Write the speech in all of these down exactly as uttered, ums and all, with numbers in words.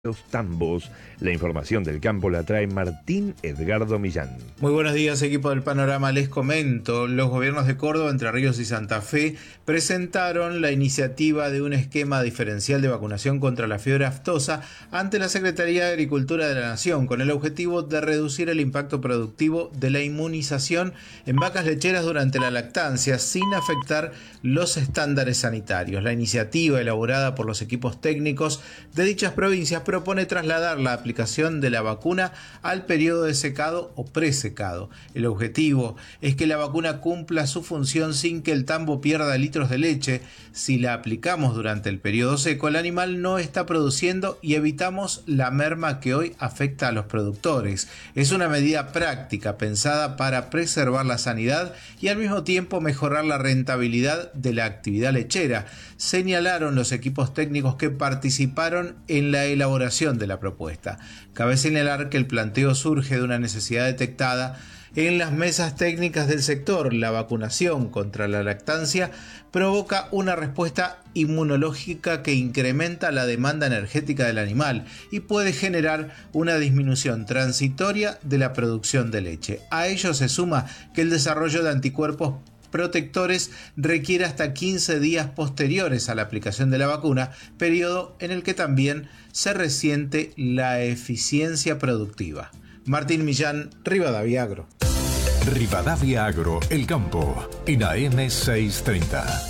Los tambos. La información del campo la trae Martín Edgardo Millán. Muy buenos días, equipo del Panorama. Les comento, los gobiernos de Córdoba, Entre Ríos y Santa Fe presentaron la iniciativa de un esquema diferencial de vacunación contra la fiebre aftosa ante la Secretaría de Agricultura de la Nación, con el objetivo de reducir el impacto productivo de la inmunización en vacas lecheras durante la lactancia sin afectar los estándares sanitarios. La iniciativa, elaborada por los equipos técnicos de dichas provincias, propone trasladar la aplicación de la vacuna al periodo de secado o presecado. El objetivo es que la vacuna cumpla su función sin que el tambo pierda litros de leche. Si la aplicamos durante el periodo seco, el animal no está produciendo y evitamos la merma que hoy afecta a los productores. Es una medida práctica pensada para preservar la sanidad y al mismo tiempo mejorar la rentabilidad de la actividad lechera, señalaron los equipos técnicos que participaron en la elaboración de la propuesta. Cabe señalar que el planteo surge de una necesidad detectada en las mesas técnicas del sector. La vacunación contra la lactancia provoca una respuesta inmunológica que incrementa la demanda energética del animal y puede generar una disminución transitoria de la producción de leche. A ello se suma que el desarrollo de anticuerpos protectores requiere hasta quince días posteriores a la aplicación de la vacuna, periodo en el que también se resiente la eficiencia productiva. Martín Millán, Rivadavia Agro. Rivadavia Agro, el campo, en A M seiscientos treinta.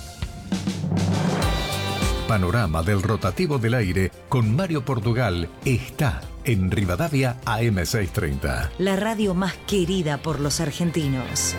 Panorama del rotativo del aire con Mario Portugal está en Rivadavia A M seiscientos treinta. La radio más querida por los argentinos.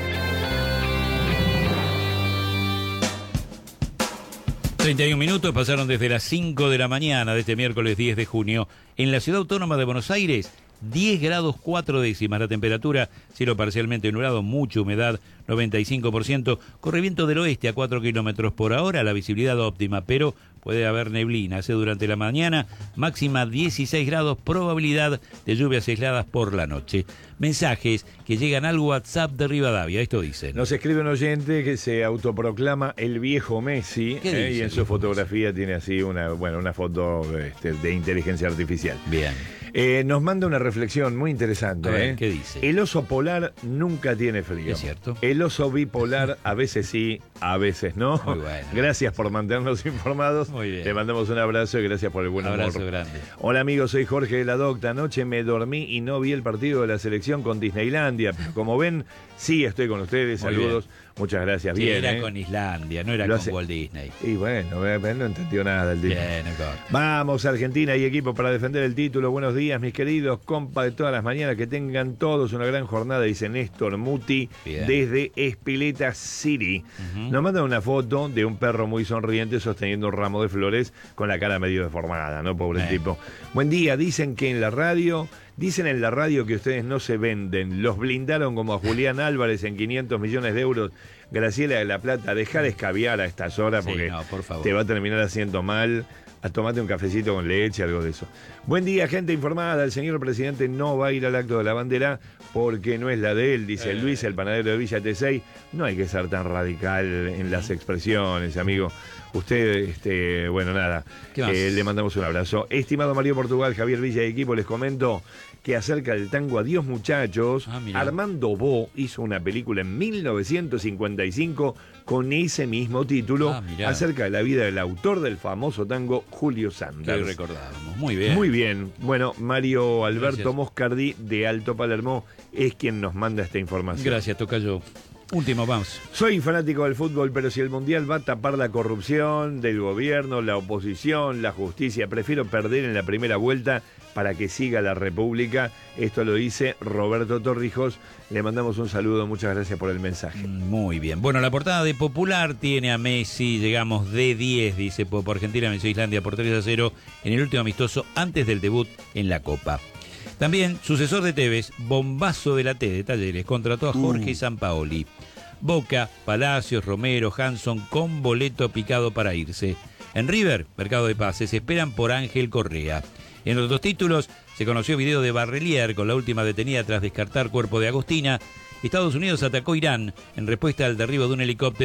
treinta y un minutos pasaron desde las cinco de la mañana de este miércoles diez de junio. En la ciudad autónoma de Buenos Aires, diez grados cuatro décimas la temperatura, cielo parcialmente nublado, mucha humedad, noventa y cinco por ciento, corre viento del oeste a cuatro kilómetros por hora, la visibilidad óptima, pero puede haber neblina, hace durante la mañana, máxima dieciséis grados, probabilidad de lluvias aisladas por la noche. Mensajes que llegan al WhatsApp de Rivadavia, esto dicen. Nos escribe un oyente que se autoproclama el viejo Messi, eh, y en su fotografía Messi? Tiene así una, bueno, una foto este, de inteligencia artificial. Bien. Eh, nos manda una reflexión muy interesante. A ver, ¿eh? ¿qué dice? El oso polar nunca tiene frío. Es cierto. El oso bipolar a veces sí, a veces no. Muy bueno. Gracias por mantenernos informados. Muy bien. Le mandamos un abrazo y gracias por el buen humor. Un abrazo grande. Hola amigos, soy Jorge de la Docta. Anoche me dormí y no vi el partido de la selección con Disneylandia, pero como ven, sí estoy con ustedes. Muy Saludos. Bien. Muchas gracias. Sí, bien, era ¿eh? con Islandia, no era Lo con hace... Walt Disney. Y bueno, eh, no entendió nada del Disney. Bien, no. Vamos, Argentina y equipo para defender el título. Buenos días, mis queridos compa de todas las mañanas. Que tengan todos una gran jornada, dice Néstor Muti, bien, desde Espileta City. Uh-huh. Nos manda una foto de un perro muy sonriente sosteniendo un ramo de flores con la cara medio deformada, ¿no? Pobre eh. tipo. Buen día, dicen que en la radio... Dicen en la radio que ustedes no se venden. Los blindaron como a Julián Álvarez en quinientos millones de euros. Graciela de la Plata, deja de escabiar a estas horas porque sí, no, por favor, te va a terminar haciendo mal. A tomarte un cafecito con leche, algo de eso. Buen día, gente informada. El señor presidente no va a ir al acto de la bandera porque no es la de él, dice eh. Luis, el panadero de Villa Tesey. No hay que ser tan radical en las expresiones, amigo. Usted, este, bueno, nada, eh, le mandamos un abrazo. Estimado Mario Portugal, Javier Villa y equipo, les comento que acerca del tango Adiós Muchachos, ah, Armando Bo hizo una película en mil novecientos cincuenta y cinco con ese mismo título, ah, acerca de la vida del autor del famoso tango, Julio Sanders. Que recordábamos, muy bien. Muy bien. Bueno, Mario Alberto Gracias. Moscardí, de Alto Palermo, es quien nos manda esta información. Gracias, tocayo. Último, vamos. Soy fanático del fútbol, pero si el Mundial va a tapar la corrupción del gobierno, la oposición, la justicia, prefiero perder en la primera vuelta para que siga la República. Esto lo dice Roberto Torrijos. Le mandamos un saludo, muchas gracias por el mensaje. Muy bien. Bueno, la portada de Popular tiene a Messi, llegamos de diez, dice Popo. Argentina venció a Islandia por tres a cero en el último amistoso antes del debut en la Copa. También, sucesor de Tevez, bombazo de la T de Talleres, contrató a Jorge uh. Sampaoli. Boca, Palacios, Romero, Hanson con boleto picado para irse. En River, mercado de pases, esperan por Ángel Correa. En los dos títulos, se conoció video de Barrelier con la última detenida tras descartar cuerpo de Agostina. Estados Unidos atacó Irán en respuesta al derribo de un helicóptero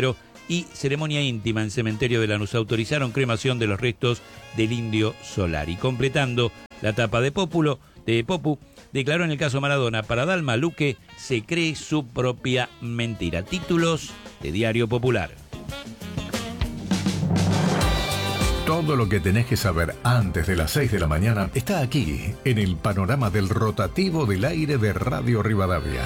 y ceremonia íntima en cementerio de Lanús. Autorizaron cremación de los restos del Indio Solari. Completando la tapa de Populo, de Popu, declaró en el caso Maradona: para Dalma Luque se cree su propia mentira. Títulos de Diario Popular. Todo lo que tenés que saber antes de las seis de la mañana está aquí, en el panorama del rotativo del aire de Radio Rivadavia.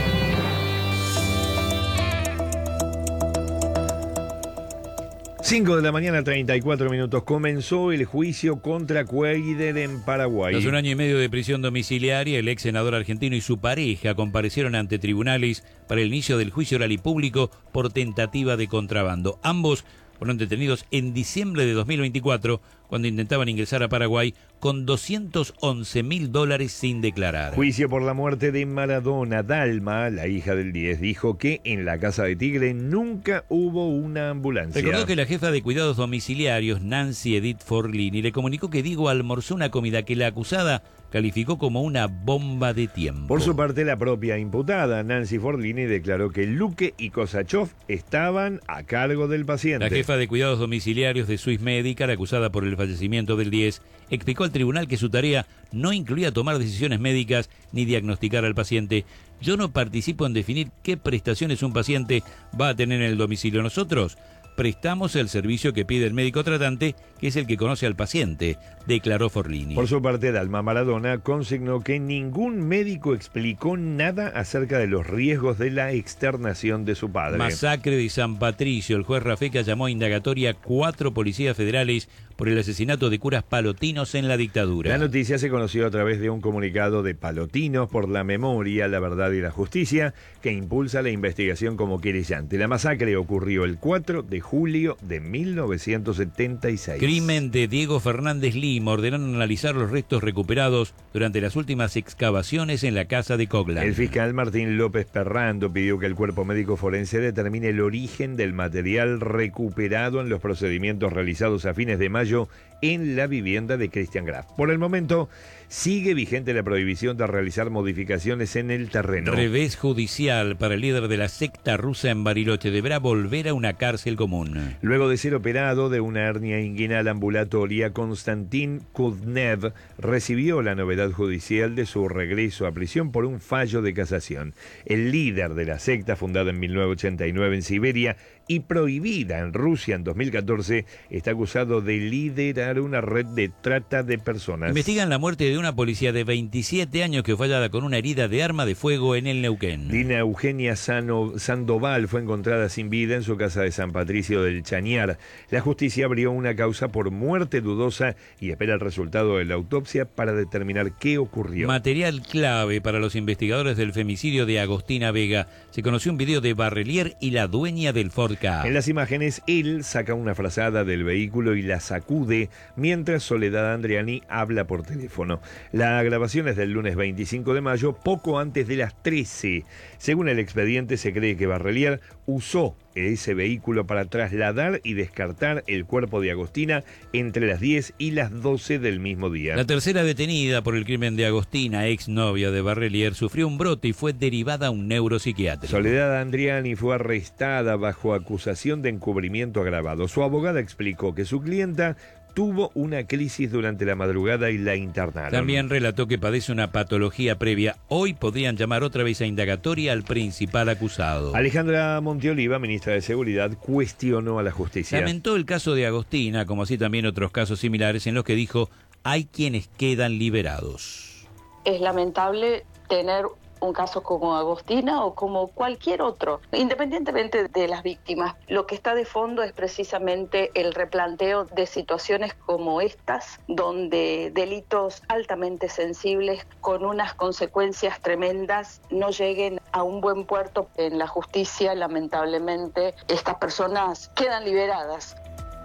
cinco de la mañana, treinta y cuatro minutos. Comenzó el juicio contra Cuéllar en Paraguay. Tras un año y medio de prisión domiciliaria, el ex senador argentino y su pareja comparecieron ante tribunales para el inicio del juicio oral y público por tentativa de contrabando. Ambos fueron detenidos en diciembre de dos mil veinticuatro, cuando intentaban ingresar a Paraguay con doscientos once mil dólares sin declarar. Juicio por la muerte de Maradona. Dalma, la hija del diez, dijo que en la casa de Tigre nunca hubo una ambulancia. Recordó que la jefa de cuidados domiciliarios, Nancy Edith Forlini, le comunicó que Diego almorzó una comida que la acusada calificó como una bomba de tiempo. Por su parte, la propia imputada, Nancy Forlini, declaró que Luque y Kosachov estaban a cargo del paciente. La jefa de cuidados domiciliarios de Swiss Medical, acusada por el fallecimiento del diez, explicó al tribunal que su tarea no incluía tomar decisiones médicas ni diagnosticar al paciente. Yo no participo en definir qué prestaciones un paciente va a tener en el domicilio. Nosotros prestamos el servicio que pide el médico tratante, que es el que conoce al paciente, declaró Forlini. Por su parte, Dalma Maradona consignó que ningún médico explicó nada acerca de los riesgos de la externación de su padre. Masacre de San Patricio. El juez Rafeca llamó a indagatoria a cuatro policías federales por el asesinato de curas palotinos en la dictadura. La noticia se conoció a través de un comunicado de Palotinos por la Memoria, la Verdad y la Justicia, que impulsa la investigación como querellante. La masacre ocurrió el cuatro de julio de mil novecientos setenta y seis. Crimen de Diego Fernández Lima. Ordenaron analizar los restos recuperados durante las últimas excavaciones en la casa de Coglan. El fiscal Martín López Perrando pidió que el cuerpo médico forense determine el origen del material recuperado en los procedimientos realizados a fines de mayo en la vivienda de Christian Graf. Por el momento, sigue vigente la prohibición de realizar modificaciones en el terreno. Revés judicial para el líder de la secta rusa en Bariloche. Deberá volver a una cárcel común. Luego de ser operado de una hernia inguinal ambulatoria, Konstantin Kudnev recibió la novedad judicial de su regreso a prisión por un fallo de casación. El líder de la secta, fundada en mil novecientos ochenta y nueve en Siberia y prohibida en Rusia en dos mil catorce, está acusado de liderar una red de trata de personas. Investigan la muerte de una policía de veintisiete años que fue hallada con una herida de arma de fuego en el Neuquén. Dina Eugenia Sano, Sandoval fue encontrada sin vida en su casa de San Patricio del Chañar. La justicia abrió una causa por muerte dudosa y espera el resultado de la autopsia para determinar qué ocurrió. Material clave para los investigadores del femicidio de Agostina Vega. Se conoció un video de Barrelier y la dueña del Ford Ka. En las imágenes, él saca una frazada del vehículo y la sacude, mientras Soledad Andriani habla por teléfono. La grabación es del lunes veinticinco de mayo, poco antes de las trece. Según el expediente, se cree que Barrelier usó ese vehículo para trasladar y descartar el cuerpo de Agostina entre las diez y las doce del mismo día. La tercera detenida por el crimen de Agostina, exnovia de Barrelier, sufrió un brote y fue derivada a un neuropsiquiátrico. Soledad Andriani fue arrestada bajo acusación de encubrimiento agravado. Su abogada explicó que su clienta tuvo una crisis durante la madrugada y la internaron. También relató que padece una patología previa. Hoy podrían llamar otra vez a indagatoria al principal acusado. Alejandra Monteoliva, ministra de Seguridad, cuestionó a la justicia. Lamentó el caso de Agostina, como así también otros casos similares en los que dijo: hay quienes quedan liberados. Es lamentable tener un caso como Agostina o como cualquier otro, independientemente de las víctimas. Lo que está de fondo es precisamente el replanteo de situaciones como estas, donde delitos altamente sensibles con unas consecuencias tremendas no lleguen a un buen puerto en la justicia. Lamentablemente, estas personas quedan liberadas.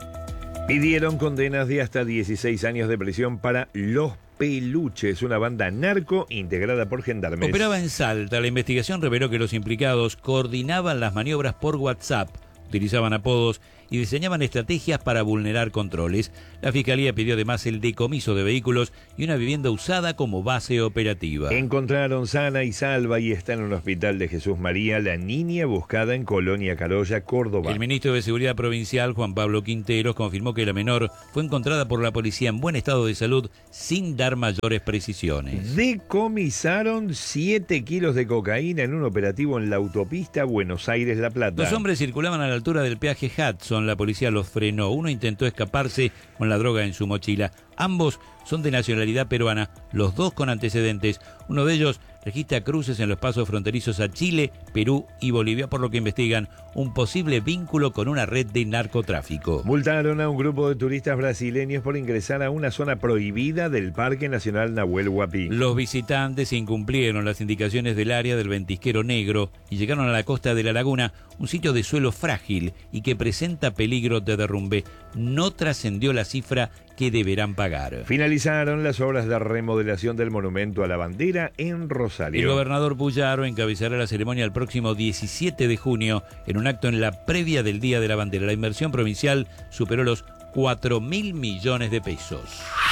Pidieron condenas de hasta dieciséis años de prisión para Los Peluches, una banda narco integrada por gendarmes. Operaba en Salta. La investigación reveló que los implicados coordinaban las maniobras por WhatsApp, utilizaban apodos y diseñaban estrategias para vulnerar controles. La Fiscalía pidió además el decomiso de vehículos y una vivienda usada como base operativa. Encontraron sana y salva y está en un hospital de Jesús María la niña buscada en Colonia Carolla, Córdoba. El ministro de Seguridad Provincial, Juan Pablo Quinteros, confirmó que la menor fue encontrada por la policía en buen estado de salud sin dar mayores precisiones. Decomisaron siete kilos de cocaína en un operativo en la autopista Buenos Aires-La Plata. Los hombres circulaban a la altura del peaje Hudson. La policía los frenó. Uno intentó escaparse con la droga en su mochila. Ambos son de nacionalidad peruana, los dos con antecedentes. Uno de ellos registra cruces en los pasos fronterizos a Chile, Perú y Bolivia, por lo que investigan un posible vínculo con una red de narcotráfico. Multaron a un grupo de turistas brasileños por ingresar a una zona prohibida del Parque Nacional Nahuel Huapi. Los visitantes incumplieron las indicaciones del área del Ventisquero Negro y llegaron a la costa de la laguna, un sitio de suelo frágil y que presenta peligro de derrumbe. No trascendió la cifra que deberán pagar. Finalizaron las obras de remodelación del monumento a la bandera en Rosario. El gobernador Puyaro encabezará la ceremonia el próximo diecisiete de junio en un acto en la previa del Día de la Bandera. La inversión provincial superó los cuatro mil millones de pesos.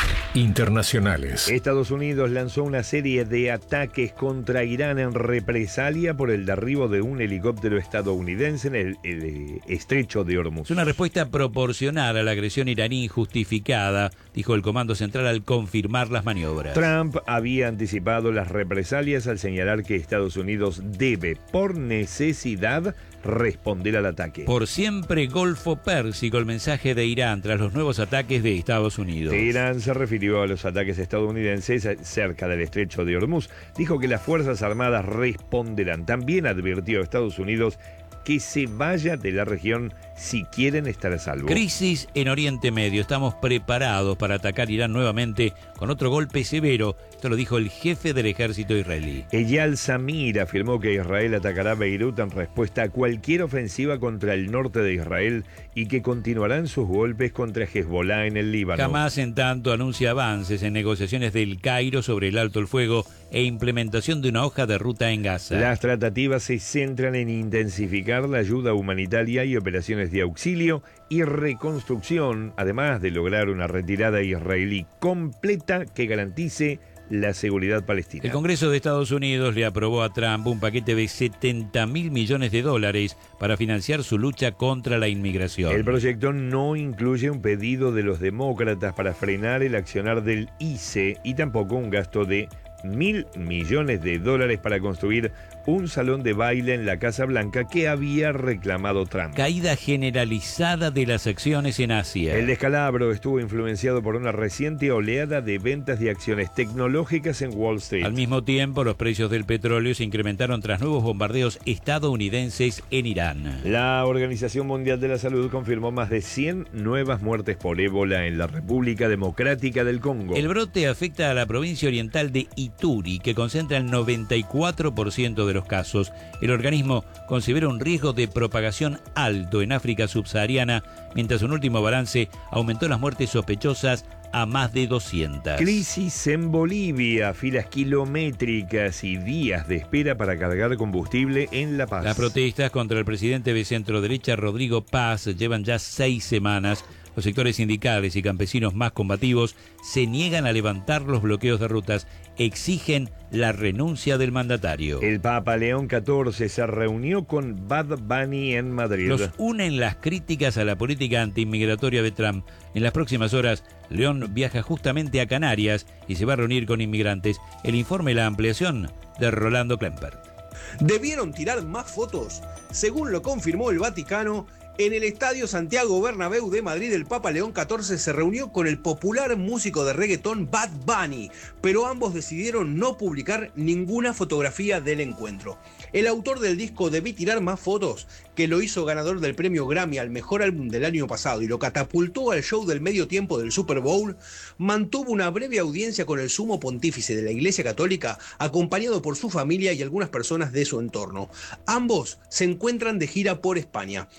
Internacionales. Estados Unidos lanzó una serie de ataques contra Irán en represalia por el derribo de un helicóptero estadounidense en el, el estrecho de Hormuz. Es una respuesta proporcional a la agresión iraní injustificada, dijo el Comando Central al confirmar las maniobras. Trump había anticipado las represalias al señalar que Estados Unidos debe, por necesidad, responder al ataque. Por siempre Golfo Pérsico, el mensaje de Irán tras los nuevos ataques de Estados Unidos. Irán se refirió a los ataques estadounidenses cerca del estrecho de Hormuz. Dijo que las Fuerzas Armadas responderán. También advirtió a Estados Unidos que se vaya de la región si quieren estar a salvo. Crisis en Oriente Medio. Estamos preparados para atacar Irán nuevamente con otro golpe severo. Esto lo dijo el jefe del ejército israelí. Eyal Zamir afirmó que Israel atacará Beirut en respuesta a cualquier ofensiva contra el norte de Israel y que continuarán sus golpes contra Hezbollah en el Líbano. Jamás, en tanto, anuncia avances en negociaciones del Cairo sobre el alto el fuego e implementación de una hoja de ruta en Gaza. Las tratativas se centran en intensificar la ayuda humanitaria y operaciones de auxilio y reconstrucción, además de lograr una retirada israelí completa que garantice la seguridad palestina. El Congreso de Estados Unidos le aprobó a Trump un paquete de setenta mil millones de dólares para financiar su lucha contra la inmigración. El proyecto no incluye un pedido de los demócratas para frenar el accionar del I C E y tampoco un gasto de mil millones de dólares para construir un salón de baile en la Casa Blanca que había reclamado Trump. Caída generalizada de las acciones en Asia. El descalabro estuvo influenciado por una reciente oleada de ventas de acciones tecnológicas en Wall Street. Al mismo tiempo, los precios del petróleo se incrementaron tras nuevos bombardeos estadounidenses en Irán. La Organización Mundial de la Salud confirmó más de cien nuevas muertes por ébola en la República Democrática del Congo. El brote afecta a la provincia oriental de Ituri, que concentra el noventa y cuatro por ciento de los casos. El organismo considera un riesgo de propagación alto en África subsahariana, mientras un último balance aumentó las muertes sospechosas a más de doscientas. Crisis en Bolivia, filas kilométricas y días de espera para cargar combustible en La Paz. Las protestas contra el presidente de centroderecha Rodrigo Paz llevan ya seis semanas. Los sectores sindicales y campesinos más combativos se niegan a levantar los bloqueos de rutas, exigen la renuncia del mandatario. El Papa León catorce se reunió con Bad Bunny en Madrid. Los unen las críticas a la política antiinmigratoria de Trump. En las próximas horas, León viaja justamente a Canarias y se va a reunir con inmigrantes. El informe y la ampliación de Rolando Klemper. ¿Debieron tirar más fotos? Según lo confirmó el Vaticano, en el Estadio Santiago Bernabéu de Madrid, el Papa León catorce se reunió con el popular músico de reggaetón Bad Bunny, pero ambos decidieron no publicar ninguna fotografía del encuentro. El autor del disco Debí tirar más fotos, que lo hizo ganador del premio Grammy al mejor álbum del año pasado y lo catapultó al show del medio tiempo del Super Bowl, mantuvo una breve audiencia con el sumo pontífice de la Iglesia Católica, acompañado por su familia y algunas personas de su entorno. Ambos se encuentran de gira por España. Bad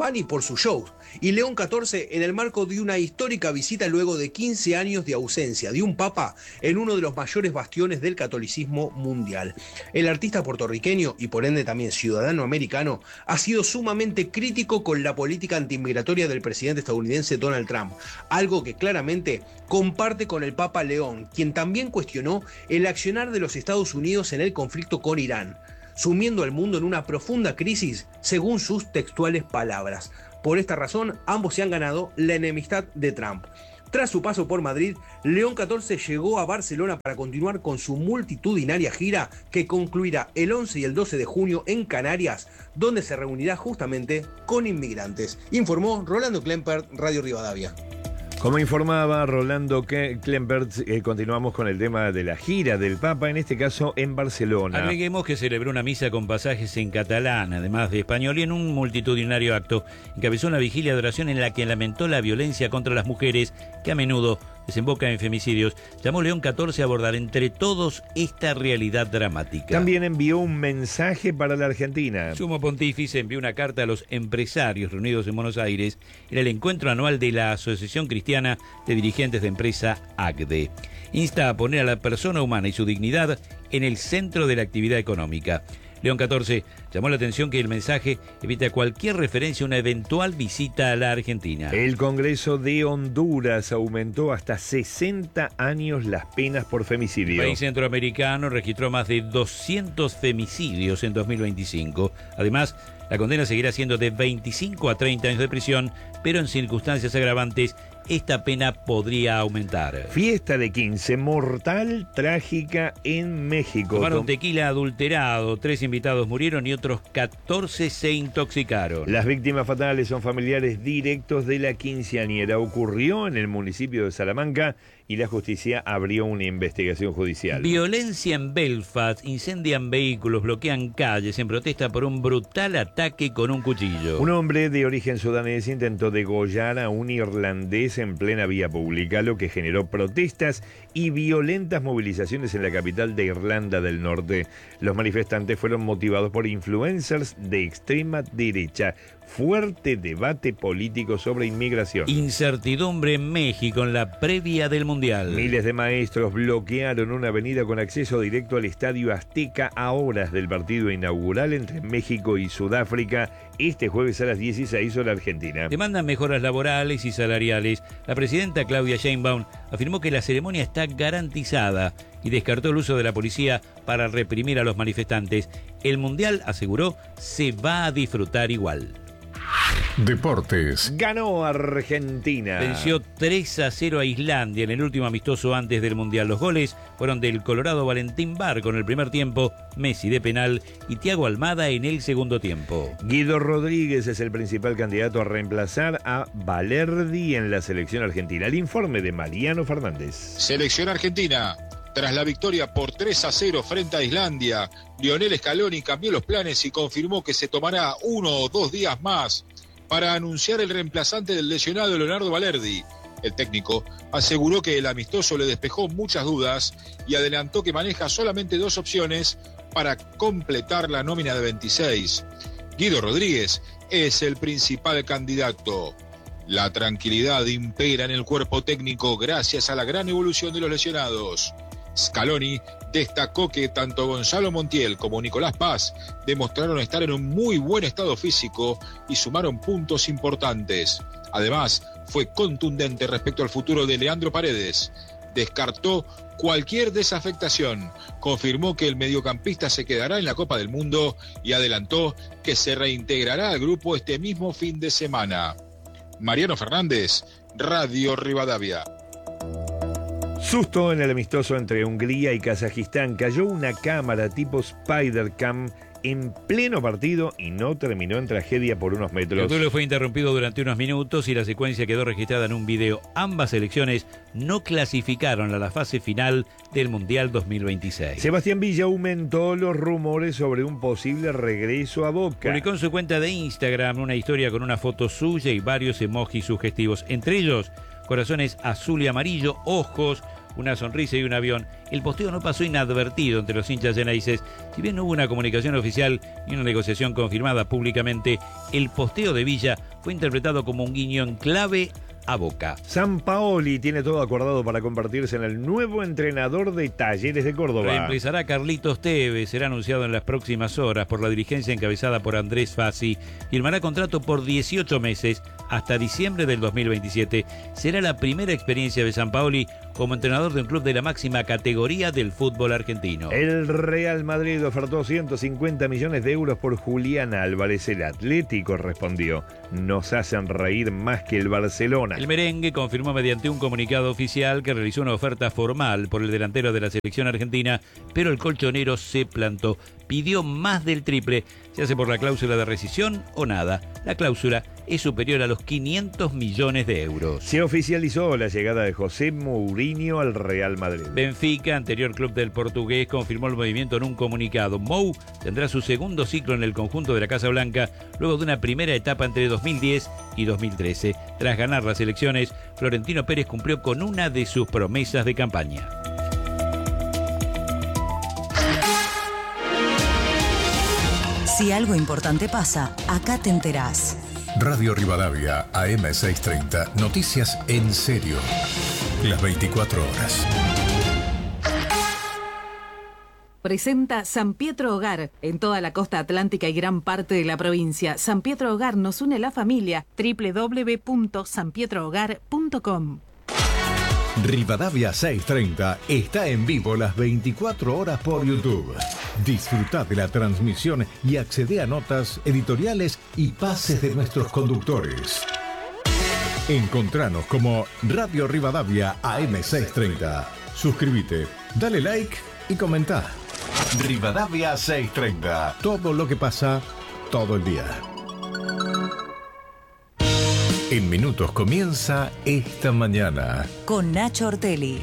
Bunny por su show y León catorce en el marco de una histórica visita luego de quince años de ausencia de un papa en uno de los mayores bastiones del catolicismo mundial. El artista puertorriqueño y por ende también ciudadano americano ha sido sumamente crítico con la política antiinmigratoria del presidente estadounidense Donald Trump, algo que claramente comparte con el Papa León, quien también cuestionó el accionar de los Estados Unidos en el conflicto con Irán, sumiendo al mundo en una profunda crisis, según sus textuales palabras. Por esta razón, ambos se han ganado la enemistad de Trump. Tras su paso por Madrid, León catorce llegó a Barcelona para continuar con su multitudinaria gira que concluirá el once y el doce de junio en Canarias, donde se reunirá justamente con inmigrantes. Informó Rolando Klempert, Radio Rivadavia. Como informaba Rolando Klempert, eh, continuamos con el tema de la gira del Papa, en este caso en Barcelona. Agreguemos que celebró una misa con pasajes en catalán, además de español, y en un multitudinario acto encabezó una vigilia de oración en la que lamentó la violencia contra las mujeres, que a menudo desemboca en femicidios. Llamó León catorce a abordar entre todos esta realidad dramática. También envió un mensaje para la Argentina. Sumo Pontífice envió una carta a los empresarios reunidos en Buenos Aires en el encuentro anual de la Asociación Cristiana de Dirigentes de Empresa, A C D E. Insta a poner a la persona humana y su dignidad en el centro de la actividad económica. León catorce llamó la atención que el mensaje evita cualquier referencia a una eventual visita a la Argentina. El Congreso de Honduras aumentó hasta sesenta años las penas por femicidio. El país centroamericano registró más de doscientos femicidios en dos mil veinticinco. Además, la condena seguirá siendo de veinticinco a treinta años de prisión, pero en circunstancias agravantes esta pena podría aumentar. Fiesta de quince mortal, trágica en México. Tomaron tequila adulterado, tres invitados murieron y otros catorce se intoxicaron. Las víctimas fatales son familiares directos de la quinceañera. Ocurrió en el municipio de Salamanca y la justicia abrió una investigación judicial. Violencia en Belfast, incendian vehículos, bloquean calles en protesta por un brutal ataque con un cuchillo. Un hombre de origen sudanés intentó degollar a un irlandés en plena vía pública, lo que generó protestas y violentas movilizaciones en la capital de Irlanda del Norte. Los manifestantes fueron motivados por influencers de extrema derecha. Fuerte debate político sobre inmigración. Incertidumbre en México en la previa del Mundial. Miles de maestros bloquearon una avenida con acceso directo al Estadio Azteca a horas del partido inaugural entre México y Sudáfrica este jueves a las dieciséis horas Argentina. Demandan mejoras laborales y salariales. La presidenta Claudia Sheinbaum afirmó que la ceremonia está garantizada y descartó el uso de la policía para reprimir a los manifestantes. El Mundial, aseguró, se va a disfrutar igual. Deportes. Ganó Argentina. Venció tres a cero a Islandia en el último amistoso antes del Mundial. Los goles fueron del colorado Valentín Barco en el primer tiempo, Messi de penal y Thiago Almada en el segundo tiempo. Guido Rodríguez es el principal candidato a reemplazar a Balerdi en la selección argentina. El informe de Mariano Fernández. Selección argentina. Tras la victoria por tres a cero frente a Islandia, Lionel Scaloni cambió los planes y confirmó que se tomará uno o dos días más para anunciar el reemplazante del lesionado Leonardo Balerdi. El técnico aseguró que el amistoso le despejó muchas dudas y adelantó que maneja solamente dos opciones para completar la nómina de veintiséis. Guido Rodríguez es el principal candidato. La tranquilidad impera en el cuerpo técnico gracias a la gran evolución de los lesionados. Scaloni destacó que tanto Gonzalo Montiel como Nicolás Paz demostraron estar en un muy buen estado físico y sumaron puntos importantes. Además, fue contundente respecto al futuro de Leandro Paredes. Descartó cualquier desafectación, confirmó que el mediocampista se quedará en la Copa del Mundo y adelantó que se reintegrará al grupo este mismo fin de semana. Mariano Fernández, Radio Rivadavia. Susto en el amistoso entre Hungría y Kazajistán. Cayó una cámara tipo Spider-Cam en pleno partido y no terminó en tragedia por unos metros. El duelo fue interrumpido durante unos minutos y la secuencia quedó registrada en un video. Ambas selecciones no clasificaron a la fase final del Mundial dos mil veintiséis. Sebastián Villa aumentó los rumores sobre un posible regreso a Boca. Publicó en su cuenta de Instagram una historia con una foto suya y varios emojis sugestivos, entre ellos corazones azul y amarillo, ojos, una sonrisa y un avión. El posteo no pasó inadvertido entre los hinchas ceneices. Si bien no hubo una comunicación oficial ni una negociación confirmada públicamente, el posteo de Villa fue interpretado como un guiño en clave a Boca. Sampaoli tiene todo acordado para convertirse en el nuevo entrenador de Talleres de Córdoba. Reemplazará a Carlitos Tevez, será anunciado en las próximas horas por la dirigencia encabezada por Andrés Fassi. Firmará contrato por dieciocho meses hasta diciembre del dos mil veintisiete. Será la primera experiencia de Sampaoli como entrenador de un club de la máxima categoría del fútbol argentino. El Real Madrid ofertó ciento cincuenta millones de euros por Julián Álvarez. El Atlético respondió: nos hacen reír más que el Barcelona. El merengue confirmó mediante un comunicado oficial que realizó una oferta formal por el delantero de la selección argentina, pero el colchonero se plantó. Pidió más del triple. Se hace por la cláusula de rescisión o nada. La cláusula es superior a los quinientos millones de euros. Se oficializó la llegada de José Mourinho al Real Madrid. Benfica, anterior club del portugués, confirmó el movimiento en un comunicado. Mou tendrá su segundo ciclo en el conjunto de la Casa Blanca luego de una primera etapa entre dos mil diez y dos mil trece. Tras ganar las elecciones, Florentino Pérez cumplió con una de sus promesas de campaña. Si algo importante pasa, acá te enterás. Radio Rivadavia, A M seiscientos treinta. Noticias en serio. Las veinticuatro horas. Presenta San Pietro Hogar en toda la costa atlántica y gran parte de la provincia. San Pietro Hogar nos une la familia. doble u doble u doble u punto san pietro hogar punto com. Rivadavia seiscientos treinta está en vivo las veinticuatro horas por YouTube. Disfruta de la transmisión y accede a notas, editoriales y pases de nuestros conductores. Encontranos como Radio Rivadavia A M seiscientos treinta. Suscríbete, dale like y comenta. Rivadavia seiscientos treinta. Todo lo que pasa todo el día. En minutos comienza Esta Mañana. Con Nacho Ortelli.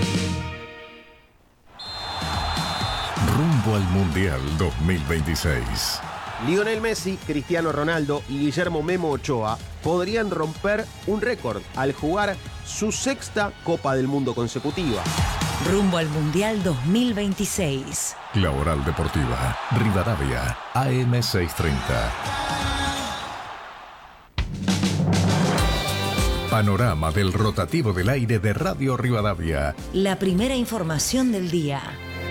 Rumbo al Mundial dos mil veintiséis. Lionel Messi, Cristiano Ronaldo y Guillermo Memo Ochoa podrían romper un récord al jugar su sexta Copa del Mundo consecutiva. Rumbo al Mundial dos mil veintiséis. La Oral Deportiva. Rivadavia. A M seiscientos treinta. Panorama del rotativo del aire de Radio Rivadavia. La primera información del día.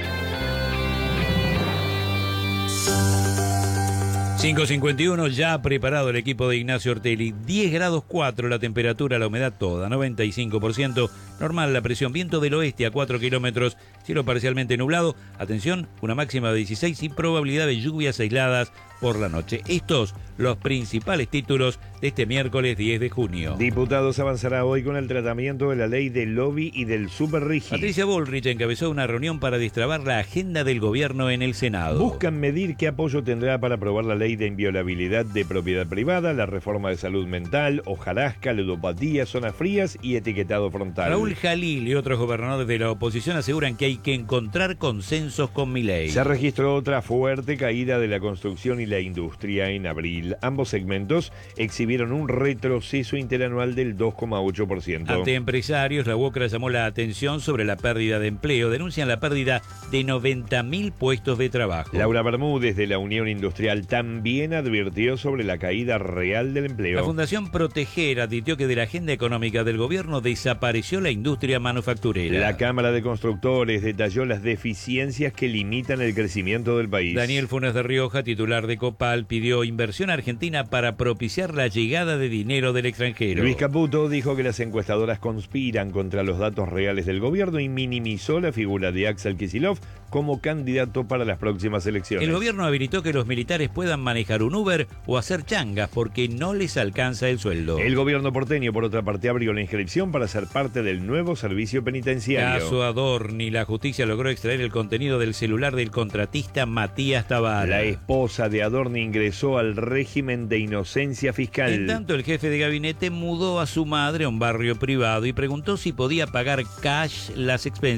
cinco cincuenta y uno, ya preparado el equipo de Ignacio Ortelli. diez grados cuatro la temperatura, la humedad toda, noventa y cinco por ciento. Normal la presión, viento del oeste a cuatro kilómetros, cielo parcialmente nublado. Atención, una máxima de dieciséis y probabilidad de lluvias aisladas por la noche. Estos los principales títulos de este miércoles diez de junio. Diputados avanzará hoy con el tratamiento de la ley del lobby y del superrigi. Patricia Bullrich encabezó una reunión para destrabar la agenda del gobierno en el Senado. Buscan medir qué apoyo tendrá para aprobar la ley de inviolabilidad de propiedad privada, la reforma de salud mental, hojarasca, ludopatía, zonas frías y etiquetado frontal. Raúl Jalil y otros gobernadores de la oposición aseguran que hay que encontrar consensos con Milei. Se registró otra fuerte caída de la construcción y la industria en abril. Ambos segmentos exhibieron un retroceso interanual del dos coma ocho por ciento. Ante empresarios, la UOCRA llamó la atención sobre la pérdida de empleo. Denuncian la pérdida de noventa mil puestos de trabajo. Laura Bermúdez, de la Unión Industrial, también advirtió sobre la caída real del empleo. La Fundación Proteger advirtió que de la agenda económica del gobierno desapareció la industria manufacturera. La Cámara de Constructores detalló las deficiencias que limitan el crecimiento del país. Daniel Funes de Rioja, titular de Copal, pidió inversión argentina para propiciar la llegada de dinero del extranjero. Luis Caputo dijo que las encuestadoras conspiran contra los datos reales del gobierno y minimizó la figura de Axel Kicillof como candidato para las próximas elecciones. El gobierno habilitó que los militares puedan manejar un Uber o hacer changas porque no les alcanza el sueldo. El gobierno porteño, por otra parte, abrió la inscripción para ser parte del nuevo servicio penitenciario. Caso Adorni, la justicia logró extraer el contenido del celular del contratista Matías Tabar. La esposa de Adorni ingresó al régimen de inocencia fiscal. En tanto, el jefe de gabinete mudó a su madre a un barrio privado y preguntó si podía pagar cash las expensas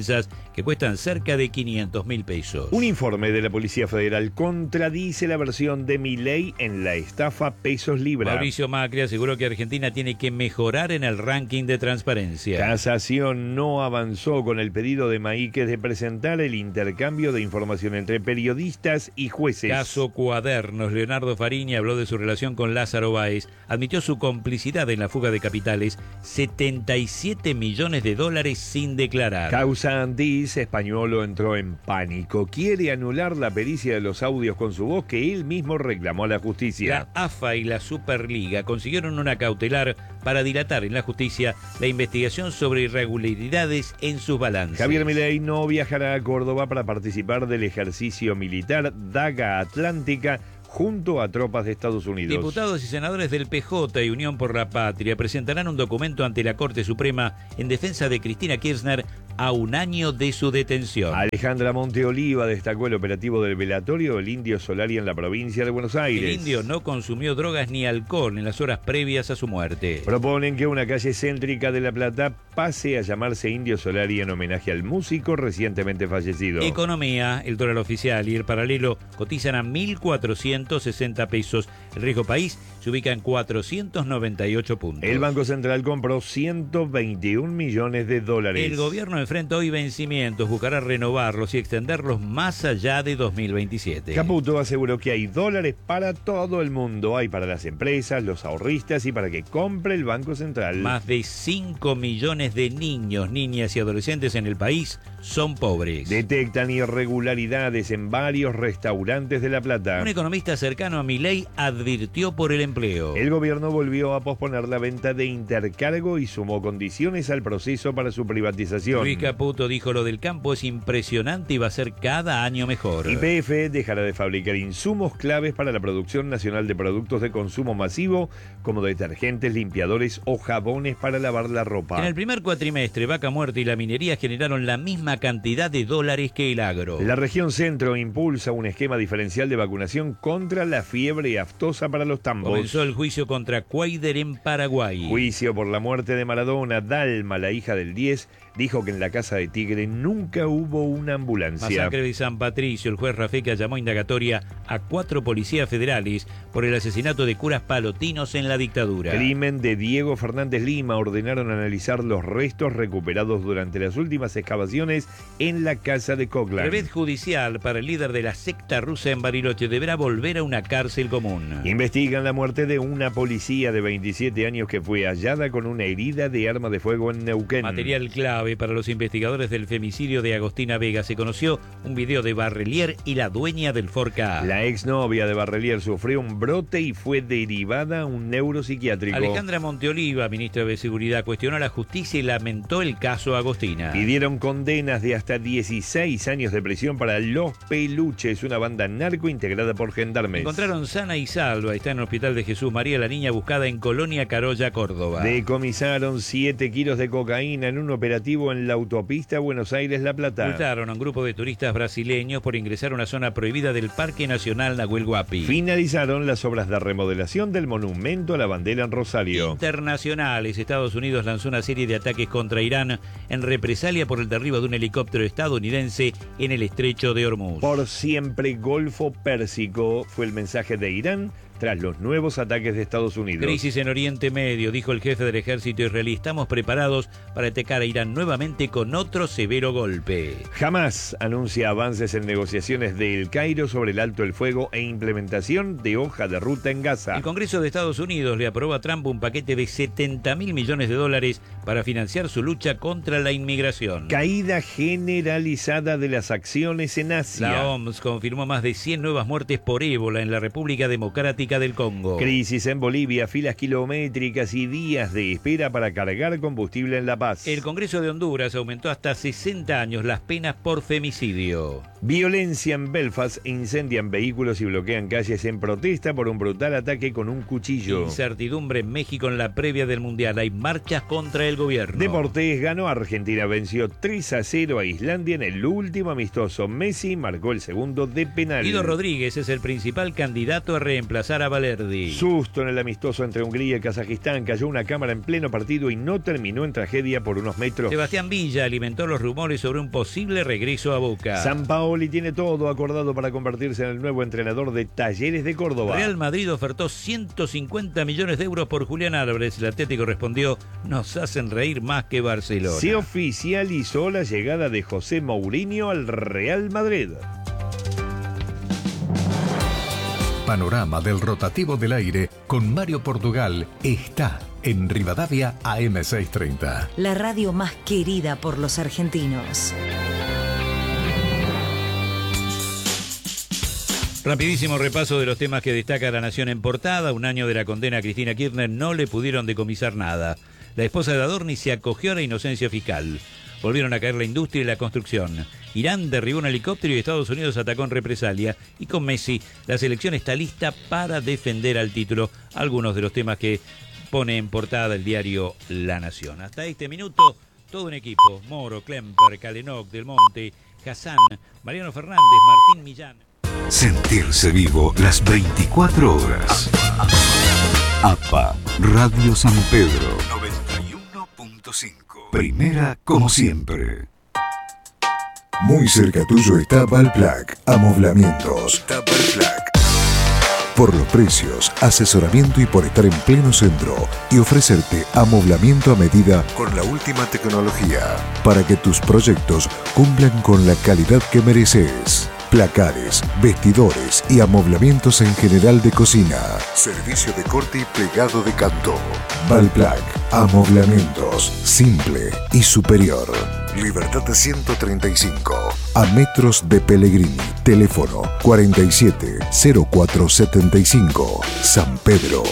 que cuestan cerca de quinientos mil pesos. Un informe de la Policía Federal contradice la versión de Milei en la estafa pesos libra. Mauricio Macri aseguró que Argentina tiene que mejorar en el ranking de transparencia. Casación no avanzó con el pedido de Maíquez de presentar el intercambio de información entre periodistas y jueces. Caso Cuadernos. Leonardo Fariña habló de su relación con Lázaro Báez, admitió su complicidad en la fuga de capitales, setenta y siete millones de dólares sin declarar. Causa Antis, Españolo entró en pánico. Quiere anular la pericia de los audios con su voz que él mismo reclamó a la justicia. La A F A y la Superliga consiguieron una cautelar para dilatar en la justicia la investigación sobre irregularidades en sus balances. Javier Milei no viajará a Córdoba para participar del ejercicio militar Daga Atlántica junto a tropas de Estados Unidos. Diputados y senadores del P J y Unión por la Patria presentarán un documento ante la Corte Suprema en defensa de Cristina Kirchner a un año de su detención. Alejandra Monteoliva destacó el operativo del velatorio del Indio Solari en la provincia de Buenos Aires. El indio no consumió drogas ni alcohol en las horas previas a su muerte. Proponen que una calle céntrica de La Plata pase a llamarse Indio Solari en homenaje al músico recientemente fallecido. Economía, el dólar oficial y el paralelo cotizan a mil cuatrocientos sesenta pesos. El riesgo país se ubica en cuatrocientos noventa y ocho puntos. El Banco Central compró ciento veintiún millones de dólares. El gobierno enfrenta hoy vencimientos, buscará renovarlos y extenderlos más allá de dos mil veintisiete. Caputo aseguró que hay dólares para todo el mundo. Hay para las empresas, los ahorristas y para que compre el Banco Central. Más de cinco millones de niños, niñas y adolescentes en el país son pobres. Detectan irregularidades en varios restaurantes de La Plata. Un economista cercano a Milei advirtió por el empleo. El gobierno volvió a posponer la venta de Intercargo y sumó condiciones al proceso para su privatización. Luis Caputo dijo: lo del campo es impresionante y va a ser cada año mejor. Y P F dejará de fabricar insumos claves para la producción nacional de productos de consumo masivo como detergentes, limpiadores o jabones para lavar la ropa. En el primer cuatrimestre, Vaca Muerta y la minería generaron la misma cantidad de dólares que el agro. La región centro impulsa un esquema diferencial de vacunación contra la fiebre aftosa para los tambos. Comenzó el juicio contra Cuader en Paraguay. Juicio por la muerte de Maradona. Dalma, la hija del diez, dijo que en la casa de Tigre nunca hubo una ambulancia. Masacre de San Patricio. El juez Rafeca llamó indagatoria a cuatro policías federales por el asesinato de curas palotinos en la dictadura. Crimen de Diego Fernández Lima. Ordenaron analizar los restos recuperados durante las últimas excavaciones en la casa de Coglan. Revés judicial para el líder de la secta rusa en Bariloche. Deberá volver a una cárcel común. Investigan la muerte de una policía de veintisiete años que fue hallada con una herida de arma de fuego en Neuquén. Material clave para los investigadores del femicidio de Agostina Vega. Se conoció un video de Barrelier y la dueña del Forca. La exnovia de Barrelier sufrió un brote y fue derivada a un neuropsiquiátrico. Alejandra Monteoliva, ministra de Seguridad, cuestionó a la justicia y lamentó el caso Agostina. Pidieron condenas de hasta dieciséis años de prisión para Los Peluches, una banda narco integrada por gendarmes. Encontraron sana y salva. Está en el Hospital de Jesús María, la niña buscada en Colonia Carolla, Córdoba. Decomisaron siete kilos de cocaína en un operativo en la autopista Buenos Aires-La Plata. Multaron a un grupo de turistas brasileños por ingresar a una zona prohibida del Parque Nacional Nahuel Huapi. Finalizaron las obras de remodelación del monumento a la bandera en Rosario. Internacionales. Estados Unidos lanzó una serie de ataques contra Irán en represalia por el derribo de un helicóptero estadounidense en el estrecho de Hormuz. Por siempre Golfo Pérsico fue el mensaje de Irán tras los nuevos ataques de Estados Unidos. Crisis en Oriente Medio, dijo el jefe del ejército israelí. Estamos preparados para atacar a Irán nuevamente con otro severo golpe. Hamás anuncia avances en negociaciones de El Cairo sobre el alto el fuego e implementación de hoja de ruta en Gaza. El Congreso de Estados Unidos le aprobó a Trump un paquete de setenta mil millones de dólares para financiar su lucha contra la inmigración. Caída generalizada de las acciones en Asia. La O M S confirmó más de cien nuevas muertes por ébola en la República Democrática del Congo. Crisis en Bolivia, filas kilométricas y días de espera para cargar combustible en La Paz. El Congreso de Honduras aumentó hasta sesenta años las penas por femicidio. Violencia en Belfast, incendian vehículos y bloquean calles en protesta por un brutal ataque con un cuchillo. Incertidumbre en México en la previa del Mundial. Hay marchas contra el gobierno. Deportes ganó. Argentina venció tres a cero a Islandia en el último amistoso. Messi marcó el segundo de penal. Guido Rodríguez es el principal candidato a reemplazar para Valerdi. Susto en el amistoso entre Hungría y Kazajistán. Cayó una cámara en pleno partido y no terminó en tragedia por unos metros. Sebastián Villa alimentó los rumores sobre un posible regreso a Boca. Sampaoli tiene todo acordado para convertirse en el nuevo entrenador de Talleres de Córdoba. Real Madrid ofertó ciento cincuenta millones de euros por Julián Álvarez. El Atlético respondió: nos hacen reír más que Barcelona. Se oficializó la llegada de José Mourinho al Real Madrid. Panorama del rotativo del aire con Mario Portugal está en Rivadavia A M seiscientos treinta. La radio más querida por los argentinos. Rapidísimo repaso de los temas que destaca La Nación en portada. Un año de la condena a Cristina Kirchner, no le pudieron decomisar nada. La esposa de Adorni se acogió a la inocencia fiscal. Volvieron a caer la industria y la construcción. Irán derribó un helicóptero y Estados Unidos atacó en represalia. Y con Messi, la selección está lista para defender al título. Algunos de los temas que pone en portada el diario La Nación. Hasta este minuto, todo un equipo. Moro, Klemper, Kalenoc, Del Monte, Hassan, Mariano Fernández, Martín Millán. Sentirse vivo las veinticuatro horas. A P A, Radio San Pedro. noventa y uno punto cinco. Primera como siempre. Muy cerca tuyo está Valplac, amoblamientos. Valplac. Por los precios, asesoramiento y por estar en pleno centro y ofrecerte amoblamiento a medida con la última tecnología para que tus proyectos cumplan con la calidad que mereces. Placares, vestidores y amoblamientos en general de cocina. Servicio de corte y plegado de canto. Valplac, amoblamientos, simple y superior. Libertad ciento treinta y cinco, a metros de Pellegrini. Teléfono cuarenta y siete cero cuatro setenta y cinco, San Pedro.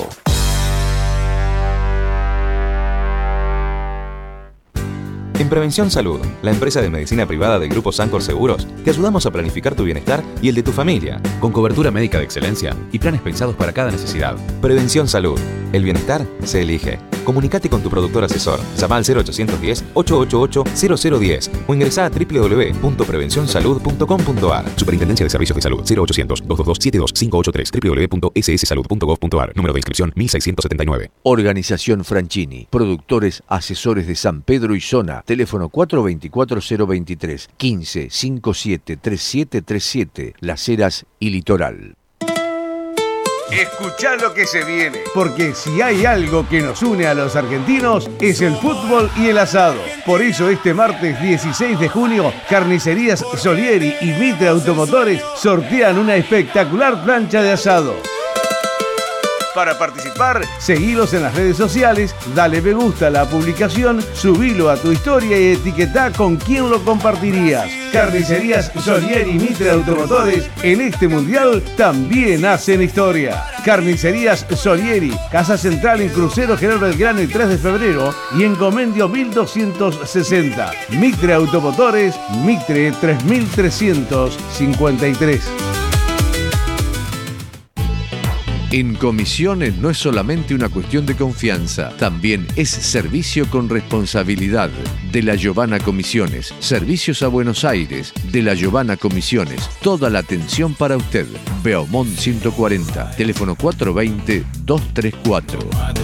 En Prevención Salud, la empresa de medicina privada del Grupo Sancor Seguros, te ayudamos a planificar tu bienestar y el de tu familia, con cobertura médica de excelencia y planes pensados para cada necesidad. Prevención Salud, el bienestar se elige. Comunicate con tu productor asesor. Llama al cero ochocientos diez, ochocientos ochenta y ocho, cero cero diez o ingresá a doble u doble u doble u punto prevención salud punto com punto a r. Superintendencia de Servicios de Salud. Cero ochocientos, doscientos veintidós, setenta y dos, quinientos ochenta y tres. doble u doble u doble u punto ese ese salud punto gov punto a r. Número de inscripción mil seiscientos setenta y nueve. Organización Franchini. Productores, asesores de San Pedro y zona. Teléfono cuatro dos cuatro cero dos tres, quince, cincuenta y siete, treinta y siete treinta y siete. Las Heras y Litoral. Escuchá lo que se viene, porque si hay algo que nos une a los argentinos es el fútbol y el asado. Por eso este martes dieciséis de junio, Carnicerías Solieri y Mitre Automotores sortean una espectacular plancha de asado. Para participar, seguilos en las redes sociales, dale me gusta a la publicación, subilo a tu historia y etiquetá con quién lo compartirías. Carnicerías Solieri y Mitre Automotores en este mundial también hacen historia. Carnicerías Solieri, Casa Central en Crucero General Belgrano y tres de febrero y en Comendio mil doscientos sesenta. Mitre Automotores, Mitre tres mil trescientos cincuenta y tres. En comisiones no es solamente una cuestión de confianza, también es servicio con responsabilidad. De la Giovanna Comisiones, servicios a Buenos Aires, de la Giovanna Comisiones, toda la atención para usted. Beaumont ciento cuarenta, teléfono cuatro dos cero, dos tres cuatro.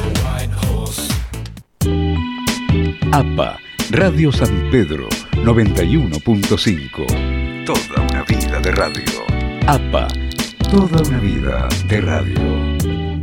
A P A, Radio San Pedro, noventa y uno punto cinco. Toda una vida de radio. A P A, toda una vida de radio.